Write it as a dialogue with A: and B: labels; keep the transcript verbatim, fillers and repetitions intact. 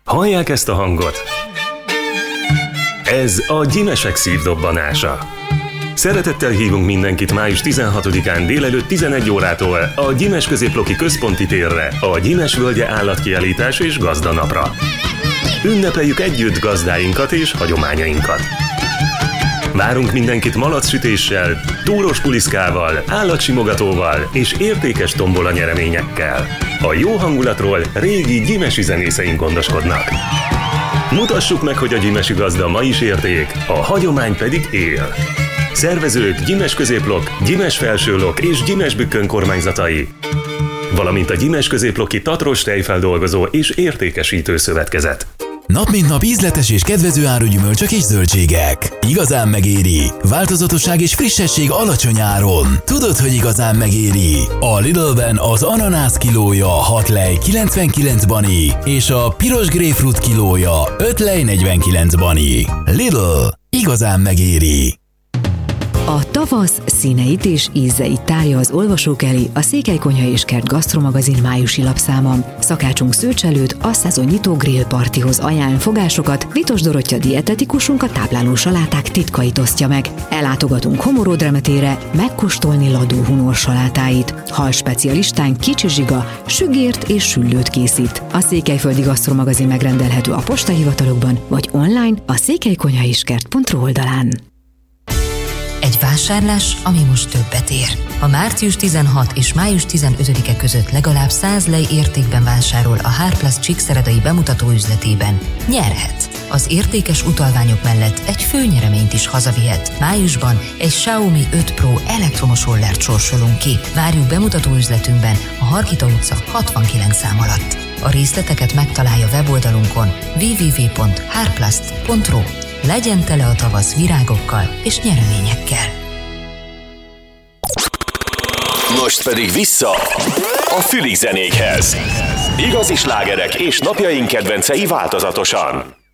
A: Hallják ezt a hangot? Ez a Gyimesek szívdobbanása. Szeretettel hívunk mindenkit május tizenhatodikán délelőtt tizenegy órától a Gyimes Középloki Központi Térre, a Gyimes Völgye állatkiállítás és gazdanapra. Ünnepeljük együtt gazdáinkat és hagyományainkat. Várunk mindenkit malacssütéssel, túros puliszkával, állatsimogatóval és értékes tombola nyereményekkel. A jó hangulatról régi gyimesi zenészeink gondoskodnak. Mutassuk meg, hogy a gyimesi gazda ma is érték, a hagyomány pedig él. Szervezők Gyimes Középlok, Gyimes Felsőlok és Gyimes Bükk önkormányzatai, valamint a Gyimes Középloki Tatros Tejfeldolgozó és Értékesítő Szövetkezet.
B: Nap mint nap ízletes és kedvező áru gyümölcsök és zöldségek. Igazán megéri. Változatosság és frissesség alacsony áron. Tudod, hogy igazán megéri? A Lidlben az ananász kilója hat lej kilencvenkilenc bani, és a piros grapefruit kilója öt lej negyvenkilenc bani. Lidl. Igazán megéri.
C: A tavasz színeit és ízeit tárja az olvasók elé a Székelykonyha és Kert Gasztromagazin májusi lapszáma. Szakácsunk Szőcs előtt a szezonnyitó grillpartihoz ajánl fogásokat, Vitos Dorottya dietetikusunk a tápláló saláták titkait osztja meg. Ellátogatunk Homorod Remetére megkóstolni Ladó Hunor salátáit. Hal specialistánk Kicsi Zsiga sügért és süllőt készít. A Székelyföldi Gasztromagazin megrendelhető a postahivatalokban vagy online a székelykonyha és kert pont ru oldalán.
D: Egy vásárlás, ami most többet ér. Ha március tizenhatodika és május tizenötödike között legalább száz lej értékben vásárol a Hárplusz Csíkszeredai bemutató üzletében, nyerhet. Az értékes utalványok mellett egy főnyereményt is hazavihet. Májusban egy Xiaomi öt Pro elektromos rollert sorsolunk ki. Várjuk bemutató üzletünkben a Hargita utca hatvankilenc szám alatt. A részleteket megtalálja weboldalunkon double-u double-u double-u pont hárplast pont ru. Legyen tele a tavasz virágokkal és nyereményekkel.
E: Most pedig vissza a Fülig zenékhez. Igazi slágerek és napjaink kedvencei változatosan.